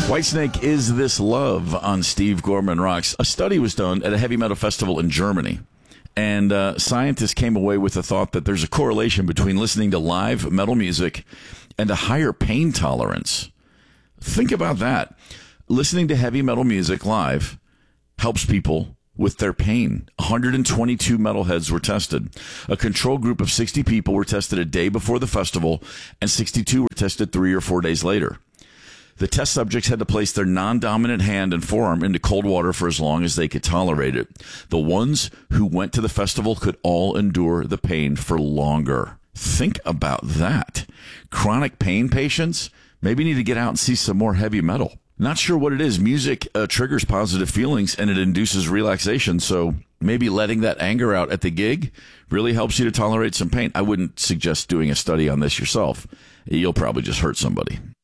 Whitesnake, Is This Love on Steve Gorman Rocks. A study was done at a heavy metal festival in Germany, and scientists came away with the thought that there's a correlation between listening to live metal music and a higher pain tolerance. Think about that. Listening to heavy metal music live helps people with their pain. 122 metalheads were tested. A control group of 60 people were tested a day before the festival, and 62 were tested 3 or 4 days later. The test subjects had to place their non-dominant hand and forearm into cold water for as long as they could tolerate it. The ones who went to the festival could all endure the pain for longer. Think about that. Chronic pain patients maybe need to get out and see some more heavy metal. Not sure what it is. Music triggers positive feelings and it induces relaxation. So maybe letting that anger out at the gig really helps you to tolerate some pain. I wouldn't suggest doing a study on this yourself. You'll probably just hurt somebody.